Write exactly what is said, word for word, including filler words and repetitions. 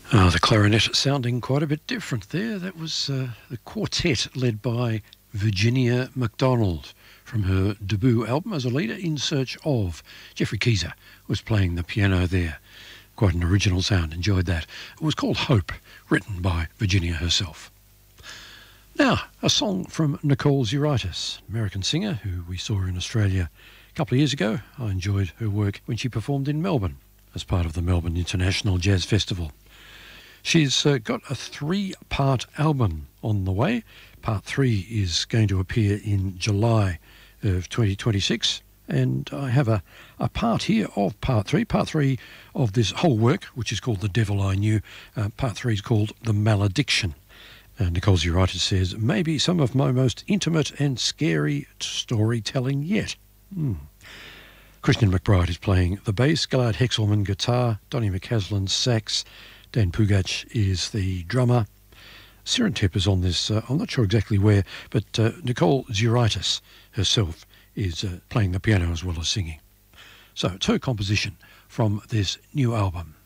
Uh, the clarinet sounding quite a bit different there. That was uh, the quartet led by Virginia McDonald from her debut album as a leader, In Search Of. Jeffrey Keezer was playing the piano there. Quite an original sound, enjoyed that. It was called Hope, written by Virginia herself. Now, a song from Nicole Zuraitis, American singer who we saw in Australia a couple of years ago. I enjoyed her work when she performed in Melbourne as part of the Melbourne International Jazz Festival. She's uh, got a three-part album on the way. Part three is going to appear in July of twenty twenty-six. And I have a, a part here of part three. Part three of this whole work, which is called The Devil I Knew. Uh, part three is called The Malediction. Uh, Nicole Zuraitis says, maybe some of my most intimate and scary storytelling yet. Hmm. Christian McBride is playing the bass, Gilad Hexelman guitar, Donny McCaslin sax, Dan Pugac is the drummer. Sirentep is on this, uh, I'm not sure exactly where, but uh, Nicole Zuraitis herself is uh, playing the piano as well as singing. So it's her composition from this new album.